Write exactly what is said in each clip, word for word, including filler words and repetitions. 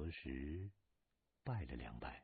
择时拜了两拜。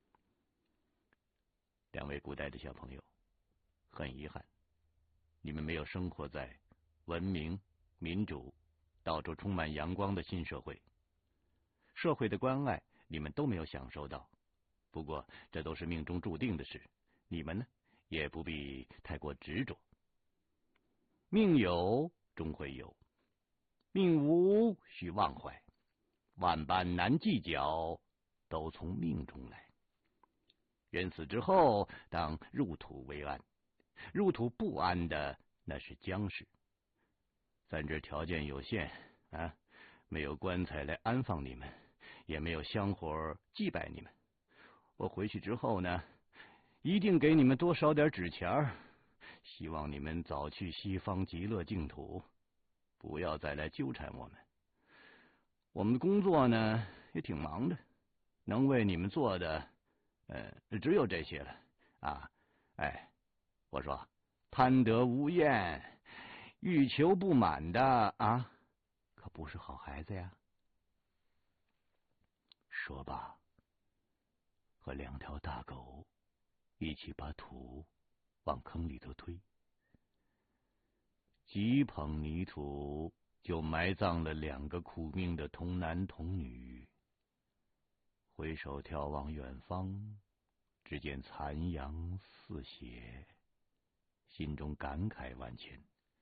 两位古代的小朋友，很遗憾，你们没有生活在文明、民主、到处充满阳光的新社会，社会的关爱你们都没有享受到。不过这都是命中注定的事，你们呢也不必太过执着。命有终会有，命无须忘怀，万般难计较，都从命中来。人死之后，当入土为安，入土不安的那是僵尸。咱这条件有限啊，没有棺材来安放你们，也没有香火祭拜你们。我回去之后呢，一定给你们多烧点纸钱儿，希望你们早去西方极乐净土，不要再来纠缠我们。我们的工作呢也挺忙的，能为你们做的呃只有这些了啊。哎，我说贪得无厌，欲求不满的啊，可不是好孩子呀。说罢，和两条大狗一起把土往坑里头推，几捧泥土就埋葬了两个苦命的童男童女。回首眺望远方，只见残阳似血，心中感慨万千。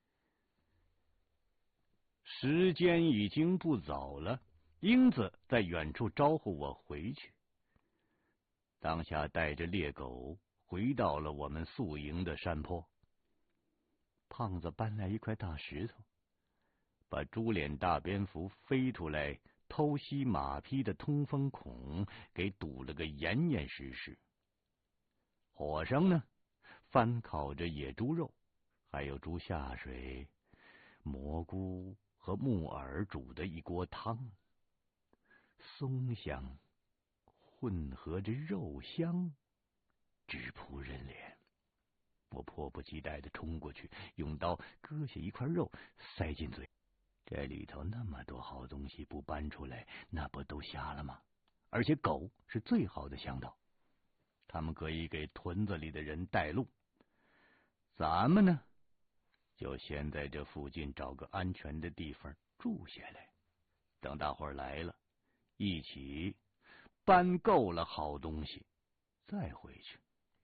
时间已经不早了，英子在远处招呼我回去。当下带着猎狗回到了我们宿营的山坡。胖子搬来一块大石头，把猪脸大蝙蝠飞出来偷袭马匹的通风孔给堵了个严严实实。火上呢，翻烤着野猪肉，还有猪下水、蘑菇和木耳煮的一锅汤，松香混合着肉香，直扑人脸。我迫不及待地冲过去，用刀割下一块肉塞进嘴。这里头那么多好东西，不搬出来，那不都瞎了吗？而且狗是最好的向导，他们可以给屯子里的人带路。咱们呢，就先在这附近找个安全的地方住下来，等大伙儿来了，一起搬够了好东西，再回去。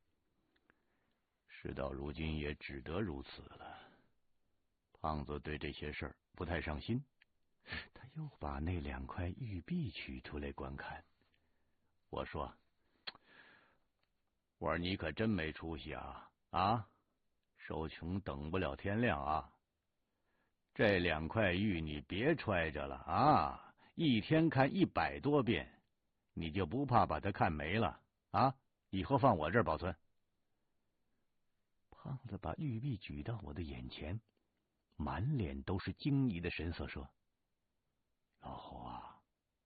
事到如今也只得如此了。胖子对这些事儿不太上心，他又把那两块玉璧取出来观看。我说：“我说你可真没出息啊！啊，受穷等不了天亮啊！这两块玉你别揣着了啊！一天看一百多遍，你就不怕把它看没了啊？以后放我这儿保存。”胖子把玉璧举到我的眼前，满脸都是惊疑的神色，说：“老胡啊，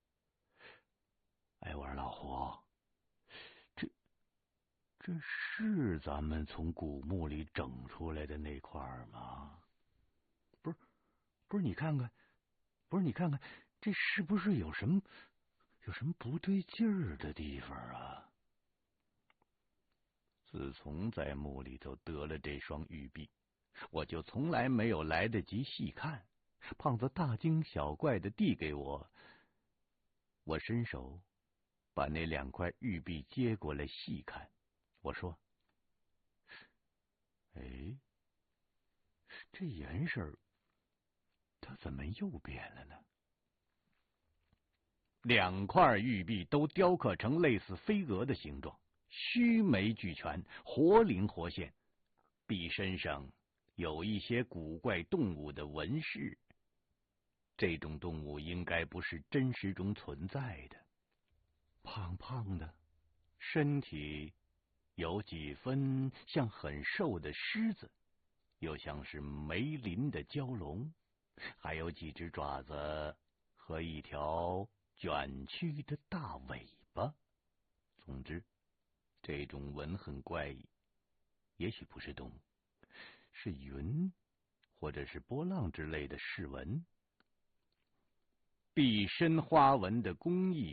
哎，我说老胡，这这是咱们从古墓里整出来的那块吗？不是，不是，你看看，不是你看看，这是不是有什么有什么不对劲儿的地方啊？”自从在墓里头得了这双玉璧，我就从来没有来得及细看。胖子大惊小怪的递给我，我伸手把那两块玉璧接过来细看。我说：“哎，这颜色它怎么又变了呢？”两块玉璧都雕刻成类似飞蛾的形状，须眉俱全，活灵活现，璧身上有一些古怪动物的纹饰。这种动物应该不是真实中存在的，胖胖的，身体有几分像很瘦的狮子，又像是梅林的蛟龙，还有几只爪子和一条卷曲的大尾巴。总之，这种纹很怪异，也许不是动物，是云或者是波浪之类的饰纹。璧身花纹的工艺